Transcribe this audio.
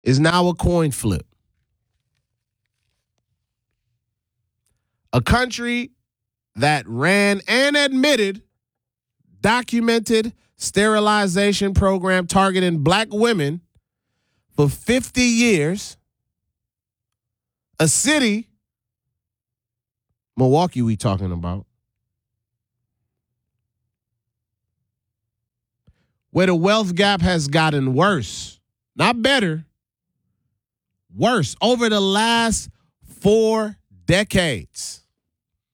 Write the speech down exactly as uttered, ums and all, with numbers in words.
is now a coin flip. A country that ran and admitted documented sterilization program targeting black women for fifty years. A city, Milwaukee we talking about, where the wealth gap has gotten worse, not better, worse over the last four decades.